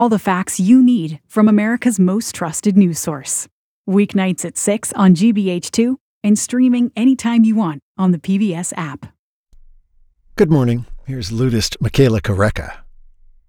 All the facts you need from America's most trusted news source. Weeknights at 6 on GBH2 and streaming anytime you want on the PBS app. Good morning. Here's Ludist Michaela Koreka.